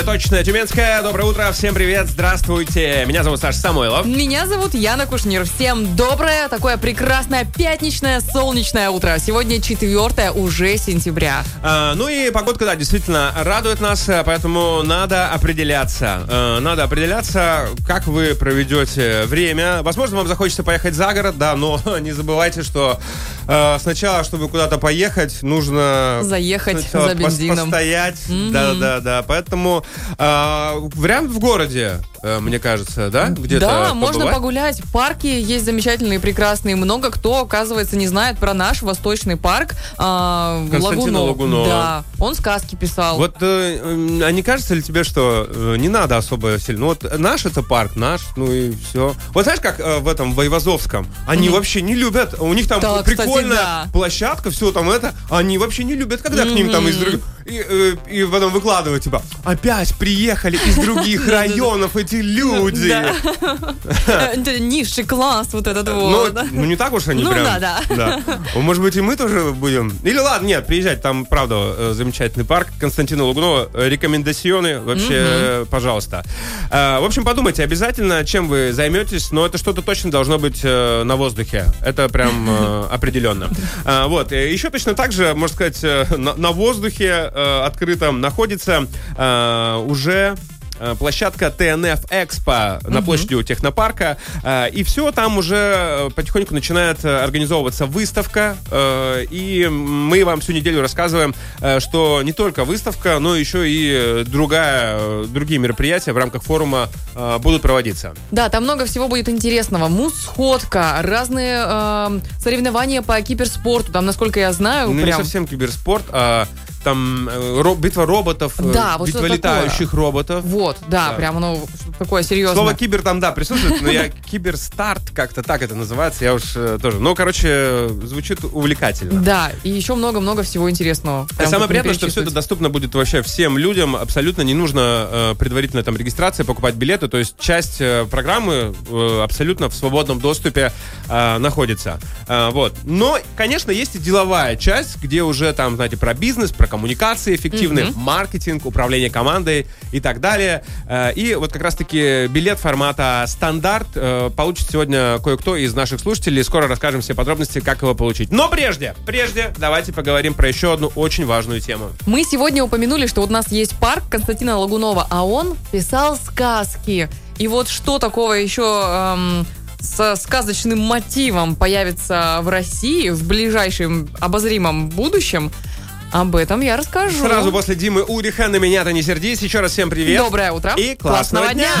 Самое точное тюменское. Доброе утро, всем привет, здравствуйте. Меня зовут Саша Самойлов. Меня зовут Яна Кушнир. Всем доброе, такое прекрасное пятничное солнечное утро. Сегодня 4 уже сентября. Ну и погодка, да, действительно радует нас, поэтому надо определяться. Как вы проведете время. Возможно, вам захочется поехать за город, да, но не забывайте, что сначала, чтобы куда-то поехать, нужно заехать за бензином. Постоять. Да. Поэтому вариант в городе, мне кажется, да? Где-то да, побывать. можно погулять. Парки есть замечательные, прекрасные. Много кто, оказывается, не знает про наш восточный парк Константина Лагунова. Да, он сказки писал. Вот, а не кажется ли тебе, что не надо особо сильно? Вот наш это парк, наш, ну и все. Вот знаешь, как в этом, в Айвазовском, они вообще не любят, у них там да, прикольная кстати, да. площадка, все там это, они вообще не любят, когда к ним там из других... И потом выкладывают, типа, опять приехали из других районов эти люди. Это низший класс вот этот вот. Ну, не так уж они прям. Да. Может быть, и мы тоже будем. Или ладно, нет, приезжать, там, правда, замечательный парк Константина Лагунова. Рекомендационы, вообще, пожалуйста. В общем, подумайте обязательно, чем вы займетесь, но это что-то точно должно быть на воздухе. Это прям определенно. Вот, еще точно так же, можно сказать, на воздухе открытом находится уже площадка ТНФ Экспо на площади у технопарка. И все, там уже потихоньку начинает организовываться выставка. И мы вам всю неделю рассказываем, что не только выставка, но еще и другие мероприятия в рамках форума будут проводиться. Да, там много всего будет интересного. Муз-сходка, разные соревнования по киберспорту. Там, насколько я знаю, ну, не совсем киберспорт, а там битва роботов, да, вот битва летающих роботов. Вот, да, прям оно такое серьезное. Слово кибер там, да, присутствует, но я киберстарт, как-то так это называется, я уж тоже. Ну, короче, звучит увлекательно. Да, и еще много-много всего интересного. Самое приятное, что все это доступно будет вообще всем людям, абсолютно не нужно предварительно там регистрация, покупать билеты, то есть часть программы абсолютно в свободном доступе находится. Вот. Но, конечно, есть и деловая часть, где уже там, знаете, про бизнес, про коммуникации эффективные, маркетинг, управление командой и так далее. И вот как раз-таки билет формата стандарт получит сегодня кое-кто из наших слушателей. Скоро расскажем все подробности, как его получить. Но прежде, давайте поговорим про еще одну очень важную тему. Мы сегодня упомянули, что вот у нас есть парк Константина Лагунова, а он писал сказки. И вот что такого еще со сказочным мотивом появится в России в ближайшем обозримом будущем, об этом я расскажу. Сразу после Димы Уриха «На меня-то не сердись». Еще раз всем привет. Доброе утро. И классного дня.